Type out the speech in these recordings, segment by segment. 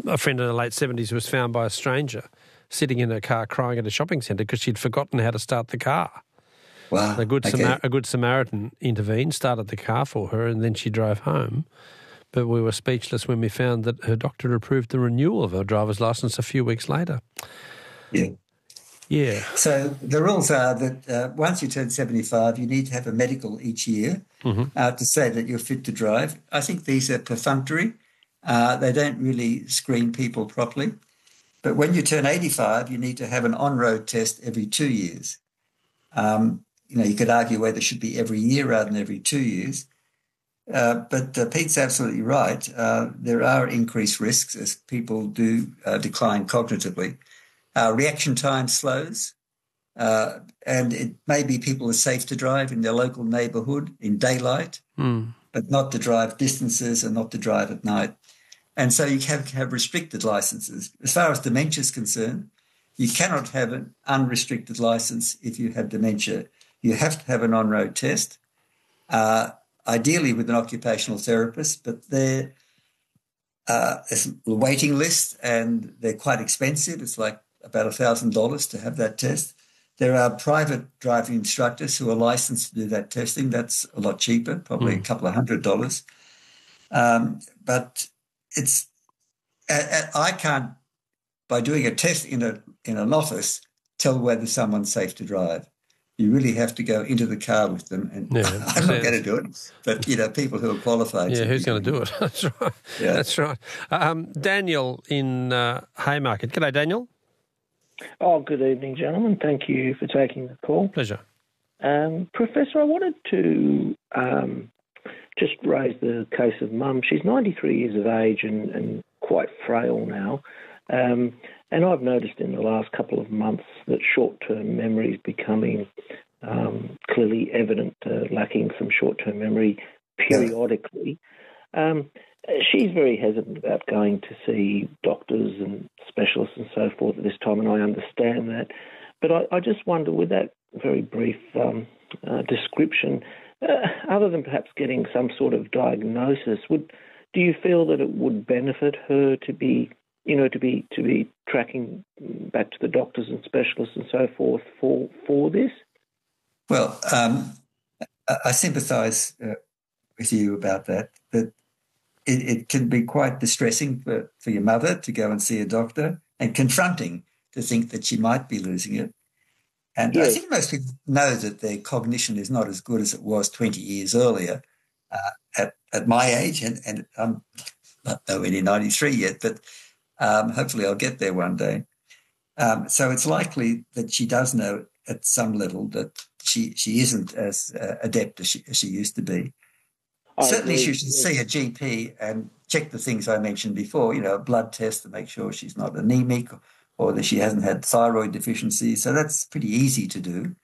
a friend in the late 70s was found by a stranger sitting in her car crying at a shopping centre because she'd forgotten how to start the car. Wow. A good Samaritan intervened, started the car for her, and then she drove home. But we were speechless when we found that her doctor had approved the renewal of her driver's licence a few weeks later. Yeah. Yeah. So the rules are that once you turn 75, you need to have a medical each year to say that you're fit to drive. I think these are perfunctory. They don't really screen people properly. But when you turn 85, you need to have an on-road test every 2 years. You could argue whether it should be every year rather than every 2 years. But Pete's absolutely right. There are increased risks as people do decline cognitively. Reaction time slows, and it may be people are safe to drive in their local neighbourhood in daylight, but not to drive distances and not to drive at night. And so you have restricted licences. As far as dementia is concerned, you cannot have an unrestricted licence if you have dementia. You have to have an on-road test, ideally with an occupational therapist, but there's a waiting list and they're quite expensive. It's like about $1,000 to have that test. There are private driving instructors who are licensed to do that testing. That's a lot cheaper, probably a couple of $100. But it's I can't, by doing a test in an office, tell whether someone's safe to drive. You really have to go into the car with them, and I'm not going to do it. But people who are qualified. Yeah, who's going to do it? That's right. Yeah. That's right. Daniel in Haymarket. G'day, Daniel. Oh, good evening, gentlemen. Thank you for taking the call. Pleasure. Professor, I wanted to just raise the case of Mum. She's 93 years of age and quite frail now. And I've noticed in the last couple of months that short-term memory is becoming clearly evident, lacking some short-term memory periodically. She's very hesitant about going to see doctors and specialists and so forth at this time, and I understand that. But I just wonder, with that very brief description, other than perhaps getting some sort of diagnosis, do you feel that it would benefit her to be tracking back to the doctors and specialists and so forth for this? Well, I sympathise with you about that. But it can be quite distressing for your mother to go and see a doctor, and confronting to think that she might be losing it. And yes. I think most people know that their cognition is not as good as it was 20 years earlier at my age, and I'm not nowhere near 93 yet, but hopefully I'll get there one day. So it's likely that she does know at some level that she isn't as adept as she used to be. Certainly she should see a GP and check the things I mentioned before, a blood test to make sure she's not anemic or that she hasn't had thyroid deficiency. So that's pretty easy to do.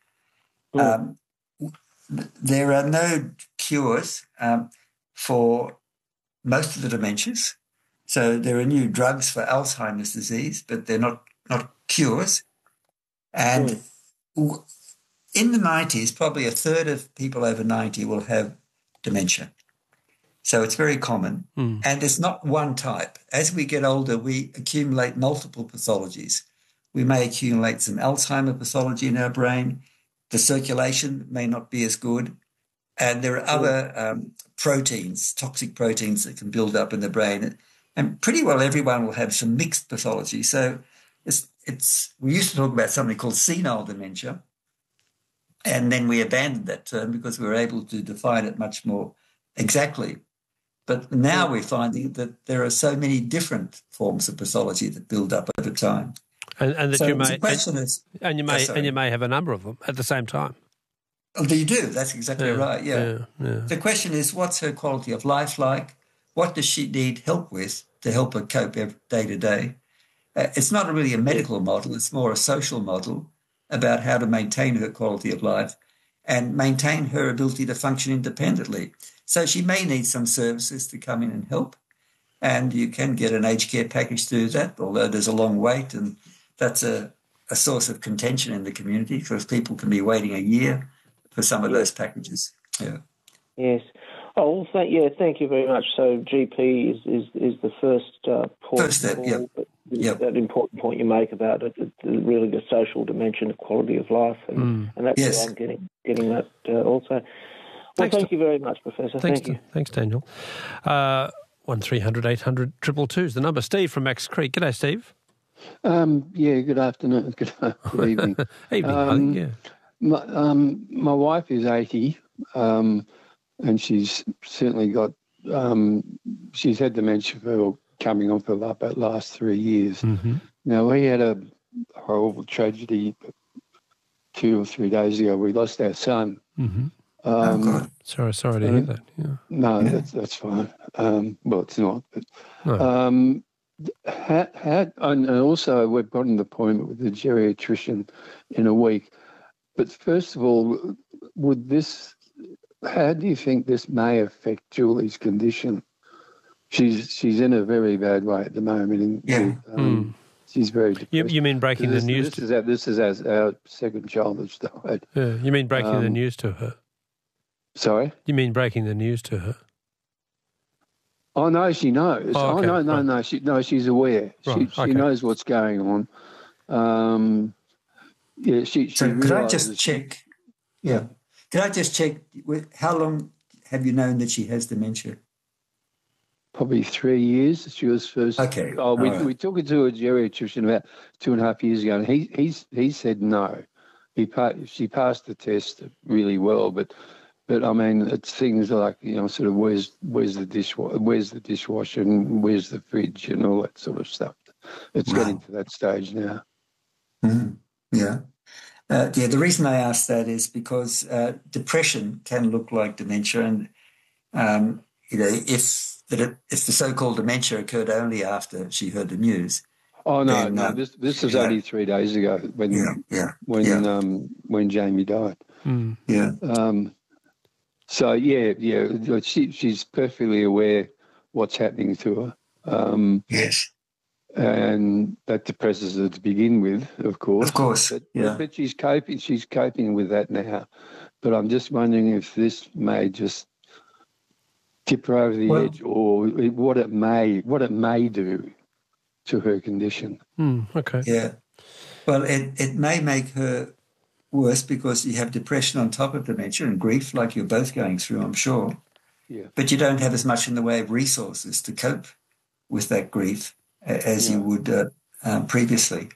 There are no cures for most of the dementias. So there are new drugs for Alzheimer's disease, but they're not cures. And in the 90s, probably a third of people over 90 will have dementia. So it's very common. And it's not one type. As we get older, we accumulate multiple pathologies. We may accumulate some Alzheimer pathology in our brain. The circulation may not be as good. And there are other proteins, toxic proteins that can build up in the brain. And pretty well everyone will have some mixed pathology. So we used to talk about something called senile dementia. And then we abandoned that term because we were able to define it much more exactly. But now we're finding that there are so many different forms of pathology that build up over time. And that so you may, the question is, and you may have a number of them at the same time. Oh, you do. That's exactly right. Yeah. The question is, what's her quality of life like? What does she need help with to help her cope day to day? It's not really a medical model. It's more a social model about how to maintain her quality of life and maintain her ability to function independently. So she may need some services to come in and help. And you can get an aged care package to do that, although there's a long wait. And that's a source of contention in the community because people can be waiting a year for some of those packages. Yeah. Yes. Oh, thank you very much. So GP is the first point. First step, yep. That important point you make about really the social dimension, the quality of life, and that's why I'm getting that also. Well, thank you very much, Professor. Thank you. Thanks, Daniel. 1300 800 222 is the number. Steve from Max Creek. G'day, Steve. Good afternoon. Good evening. Evening, I think, yeah. My wife is 80, and she's certainly got, she's had dementia for coming on for the last 3 years. Mm-hmm. Now, we had a horrible tragedy 2 or 3 days ago. We lost our son. Mm-hmm. Sorry to hear that. Yeah. No, that's fine. Well, it's not. But, no. And also, we've got an appointment with the geriatrician in a week. But first of all, how do you think this may affect Julie's condition? She's in a very bad way at the moment. And, she's very depressed. You mean breaking the news? This is our second child that's died. Yeah. You mean breaking the news to her? Sorry? You mean breaking the news to her? Oh, no, she knows. Oh, okay. No, she's aware. Right. She knows what's going on. Could I just check? Yeah. Could I just check, how long have you known that she has dementia? Probably 3 years. She was first. Okay. We took her to a geriatrician about 2.5 years ago, and he said no. She passed the test really well, but I mean, it's things like, sort of where's the dishwasher and where's the fridge and all that sort of stuff. It's getting to that stage now. Mm-hmm. Yeah. The reason I ask that is because depression can look like dementia, and if the so-called dementia occurred only after she heard the news. Oh no! This was only 3 days ago when Jamie died. Mm. Yeah. So she's perfectly aware what's happening to her. Yes. And that depresses her to begin with, of course. Of course, but she's coping with that now. But I'm just wondering if this may just tip her over the edge, or what it may do to her condition. Okay. Yeah. Well, it may make her worse because you have depression on top of dementia and grief, like you're both going through, I'm sure. Yeah. But you don't have as much in the way of resources to cope with that grief as you would previously.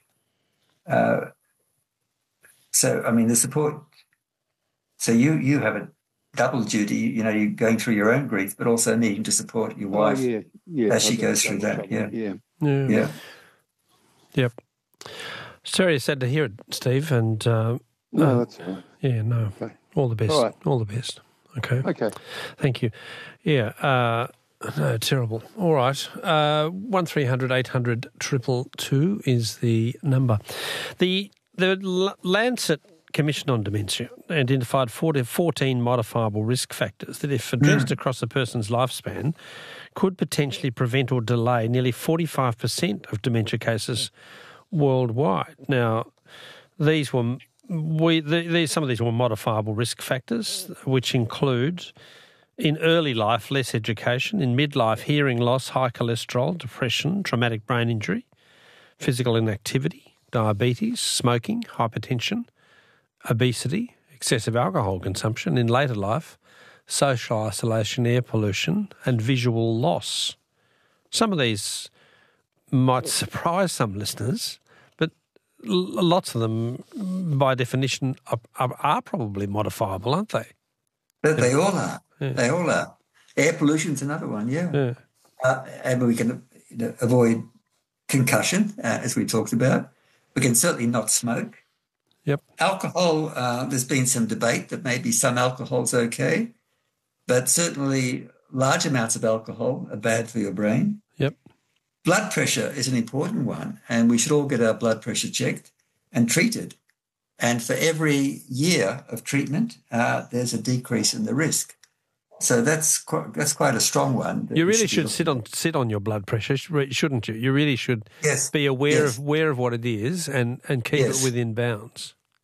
So, I mean, the support. So you have a double duty. You're going through your own grief, but also needing to support your wife as she goes through that. Yeah. Yep. Sorry, sad to hear it, Steve. And no, that's fine. Yeah, no. Okay. All the best. All right. All the best. Okay. Okay. Thank you. Yeah. No, terrible. All right. 1300 800 222 is the number. The Lancet Commission on Dementia identified 14 modifiable risk factors that, if addressed across a person's lifespan, could potentially prevent or delay nearly 45% of dementia cases worldwide. Now, some of these were modifiable risk factors, which include, in early life, less education; in midlife, hearing loss, high cholesterol, depression, traumatic brain injury, physical inactivity, diabetes, smoking, hypertension, obesity, excessive alcohol consumption; in later life, social isolation, air pollution, and visual loss. Some of these might surprise some listeners, but lots of them, by definition, are probably modifiable, aren't they? They all are. Yeah. They all are. Air pollution's another one, yeah. And we can avoid concussion, as we talked about. We can certainly not smoke. Yep. Alcohol, there's been some debate that maybe some alcohol's okay, but certainly large amounts of alcohol are bad for your brain. Yep. Blood pressure is an important one, and we should all get our blood pressure checked and treated. And for every year of treatment, there's a decrease in the risk. So that's quite a strong one. You really should sit on your blood pressure, shouldn't you? You really should be aware of what it is and keep it within bounds.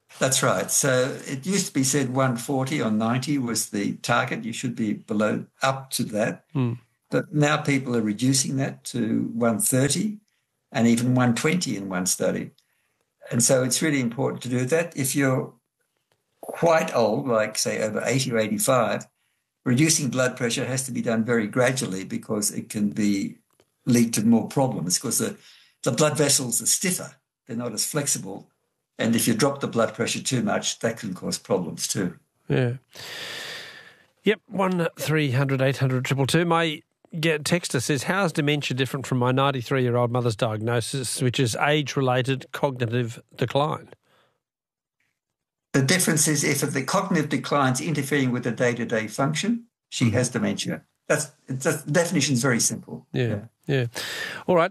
That's right. So it used to be said 140 on 90 was the target. You should be up to that. But now people are reducing that to 130 and even 120 in one study. And so it's really important to do that. If you're quite old, like say over 80 or 85, reducing blood pressure has to be done very gradually because it can lead to more problems because the blood vessels are stiffer. They're not as flexible. And if you drop the blood pressure too much, that can cause problems too. Yeah. Yep, 1300 800 222. My texter says, how is dementia different from my 93-year-old mother's diagnosis, which is age-related cognitive decline? The difference is if the cognitive decline is interfering with the day-to-day function, she has dementia. The definition is very simple. Yeah. All right.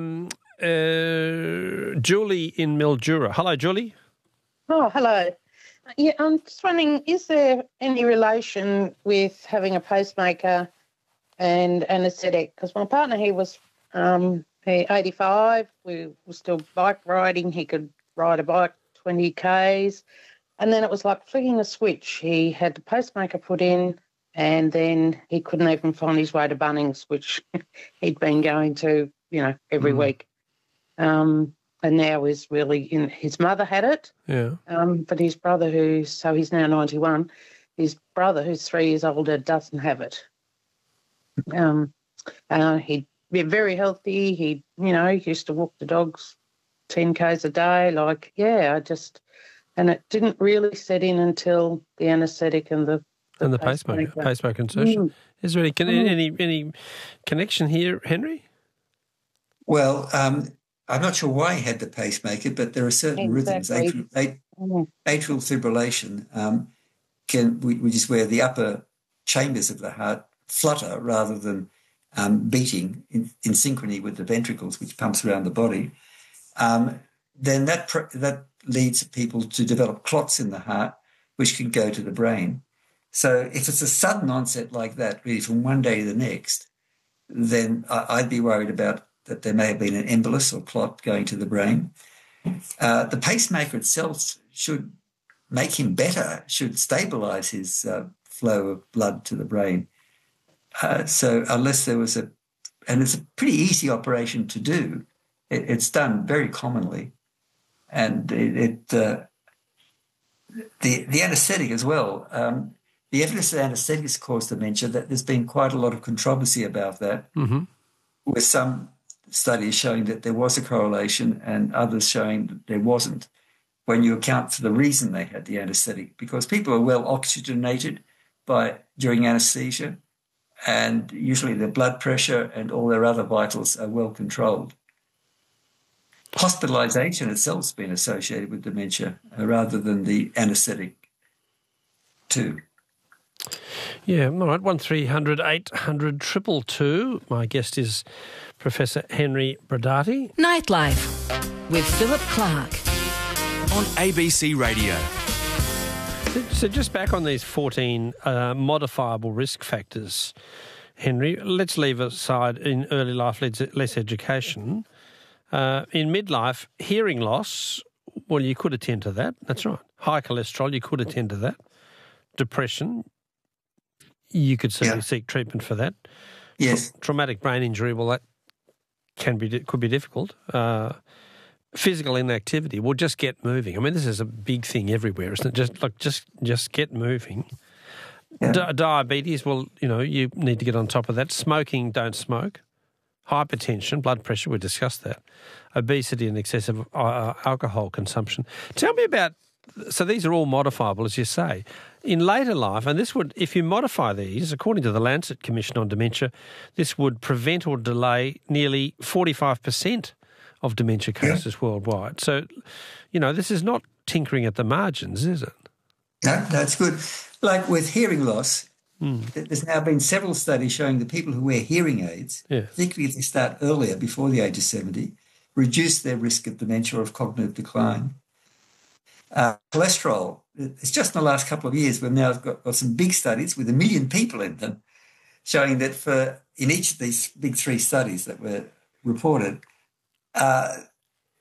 Julie in Mildura. Hello, Julie. Oh, hello. Yeah, I'm just wondering, is there any relation with having a pacemaker and anaesthetic? Because my partner, he was 85. We were still bike riding. He could ride a bike 20 Ks. And then it was like flicking a switch. He had the pacemaker put in and then he couldn't even find his way to Bunnings, which he'd been going to, every week. And now is really his mother had it. Yeah. But his brother he's now 91, his brother who's 3 years older doesn't have it. He'd be very healthy. He used to walk the dogs 10 Ks a day. And it didn't really set in until the anaesthetic and the pacemaker insertion. Is there any connection here, Henry? Well, I'm not sure why he had the pacemaker, but there are certain rhythms. Atrial fibrillation which is where the upper chambers of the heart flutter rather than beating in synchrony with the ventricles, which pumps around the body. Then that leads people to develop clots in the heart, which can go to the brain. So if it's a sudden onset like that, really from one day to the next, then I'd be worried about that there may have been an embolus or clot going to the brain. The pacemaker itself should make him better, should stabilise his flow of blood to the brain. So unless there was and it's a pretty easy operation to do. It's done very commonly. And the anaesthetic as well. The evidence that anaesthetics cause dementia, that there's been quite a lot of controversy about that, with some studies showing that there was a correlation and others showing that there wasn't when you account for the reason they had the anaesthetic, because people are well oxygenated during anaesthesia, and usually their blood pressure and all their other vitals are well controlled. Hospitalisation itself has been associated with dementia rather than the anaesthetic too. Yeah, all right, 1300 800 222. My guest is Professor Henry Brodaty. Nightlife with Philip Clark on ABC Radio. So just back on these 14 modifiable risk factors, Henry, let's leave aside in early life less education. In midlife, hearing loss, well, you could attend to that. That's right. High cholesterol, you could attend to that. Depression, you could certainly seek treatment for that. Yes. Traumatic brain injury, well, that could be difficult. Physical inactivity, well, just get moving. I mean, this is a big thing everywhere, isn't it? Just get moving. Yeah. Diabetes, well, you need to get on top of that. Smoking, don't smoke. Hypertension, blood pressure, we discussed that. Obesity and excessive alcohol consumption. Tell me about, so these are all modifiable, as you say. In later life, and this would, if you modify these, according to the Lancet Commission on Dementia, this would prevent or delay nearly 45% of dementia cases worldwide. So, this is not tinkering at the margins, is it? No, that's good. Like with hearing loss, there's now been several studies showing that people who wear hearing aids, particularly if they start earlier, before the age of 70, reduce their risk of dementia or of cognitive decline. Cholesterol, it's just in the last couple of years we've now got some big studies with 1 million people in them showing that in each of these big 3 studies that were reported,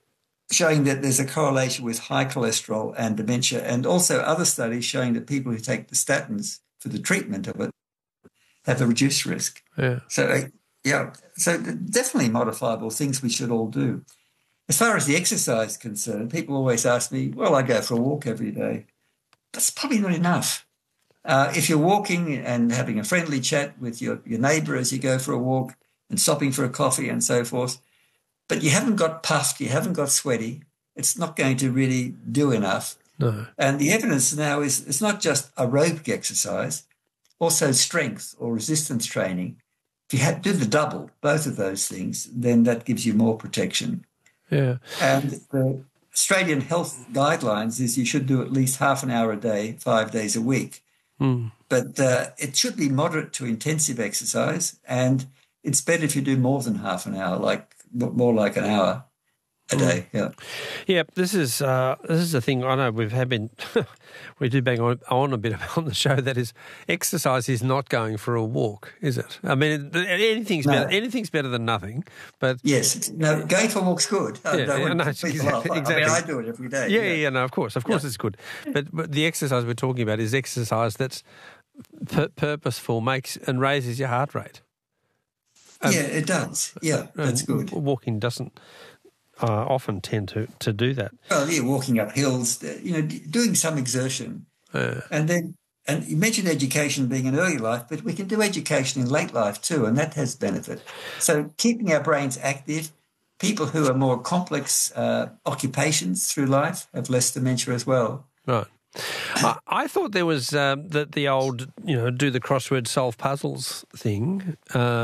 showing that there's a correlation with high cholesterol and dementia, and also other studies showing that people who take the statins for the treatment of it have a reduced risk. Yeah. So, so definitely modifiable things we should all do. As far as the exercise is concerned, people always ask me, well, I go for a walk every day. That's probably not enough. If you're walking and having a friendly chat with your neighbour as you go for a walk and stopping for a coffee and so forth, but you haven't got puffed, you haven't got sweaty, it's not going to really do enough. No. And the evidence now is it's not just aerobic exercise, also strength or resistance training. If you do the double, both of those things, then that gives you more protection. Yeah. And the Australian health guidelines is you should do at least half an hour a day, 5 days a week. Mm. But it should be moderate to intensive exercise, and it's better if you do more than half an hour, more like an hour a day. Yeah. Yeah, this is the thing. I know we do bang on a bit on the show. That is, exercise is not going for a walk, is it? I mean, anything's better than nothing. But yes, no, going for a walk's good. Exactly. I do it every day. Yeah. No, of course, it's good. But the exercise we're talking about is exercise that's purposeful, makes and raises your heart rate. It does. Yeah, that's good. Walking doesn't often tend to do that. Well, walking up hills, doing some exertion. And you mentioned education being in early life, but we can do education in late life too, and that has benefit. So keeping our brains active, people who are more complex occupations through life have less dementia as well. Right. I thought there was the old, do the crossword, solve puzzles thing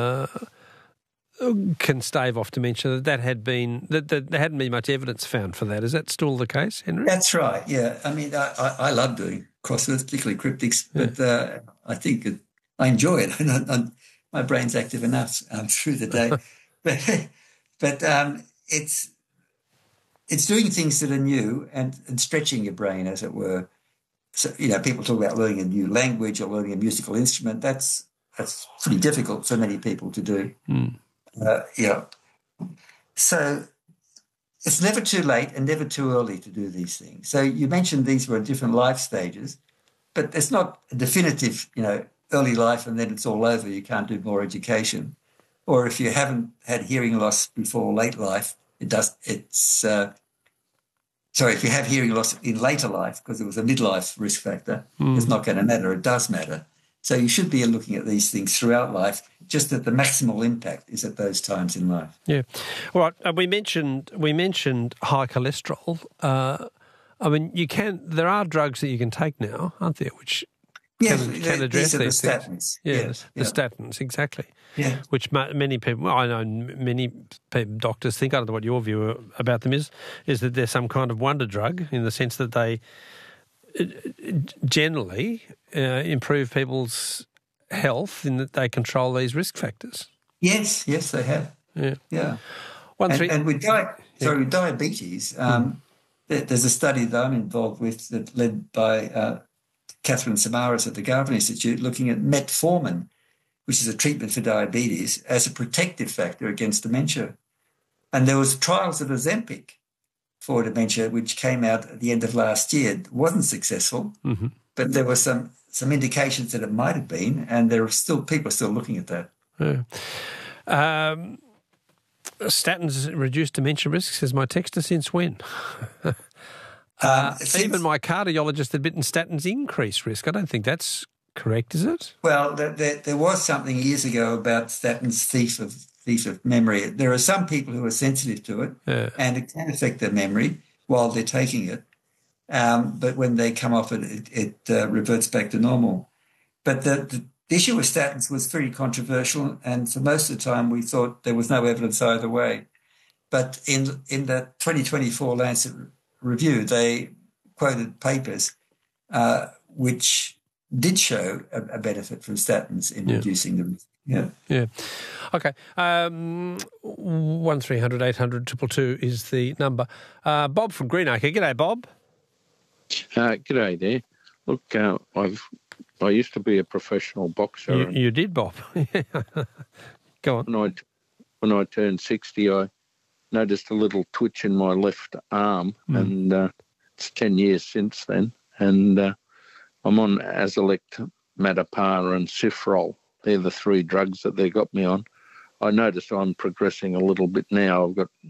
can stave off dementia. That there hadn't been much evidence found for that. Is that still the case, Henry? That's right. Yeah. I mean, I love doing crosswords, particularly cryptics, but I think I enjoy it. My brain's active enough through the day, but it's doing things that are new and stretching your brain, as it were. So, people talk about learning a new language or learning a musical instrument. That's pretty difficult for many people to do. Mm. So it's never too late and never too early to do these things. So you mentioned these were different life stages, but it's not a definitive, early life and then it's all over. You can't do more education. Or if you haven't had hearing loss before late life, if you have hearing loss in later life because it was a midlife risk factor, it's not going to matter. It does matter. So you should be looking at these things throughout life, just that the maximal impact is at those times in life. Yeah. All right. We mentioned high cholesterol. There are drugs that you can take now, aren't there, which can address these statins. Things. Yes, the statins, exactly. Yeah. Which many people, I know many people, doctors think, I don't know what your view about them is that they're some kind of wonder drug in the sense that they generally improve people's health in that they control these risk factors. Yes, they have. Yeah. And with diabetes, there's a study that I'm involved with that led by Catherine Samaras at the Garvan Institute looking at metformin, which is a treatment for diabetes, as a protective factor against dementia. And there was trials of Ozempic for dementia, which came out at the end of last year. It wasn't successful, but there were some indications that it might have been, and people are still looking at that. Yeah. Statins reduce dementia risks, says my texter, since when? Even my cardiologist admitting statins increase risk. I don't think that's correct, is it? Well, there was something years ago about statins thief of memory. There are some people who are sensitive to it, and it can affect their memory while they're taking it. But when they come off it reverts back to normal. But the issue with statins was very controversial, and for most of the time we thought there was no evidence either way. But in the 2024 Lancet review, they quoted papers which did show a benefit from statins in reducing the risk. Yeah. Okay. 1300 800 222 is the number. Bob from Greenacre. G'day, Bob. G'day there. Look, I used to be a professional boxer. You did, Bob. Go on. When I turned 60, I noticed a little twitch in my left arm, and it's 10 years since then. And I'm on Azilect, Matapar and Cifrol. They're the 3 drugs that they got me on. I notice I'm progressing a little bit now. I've got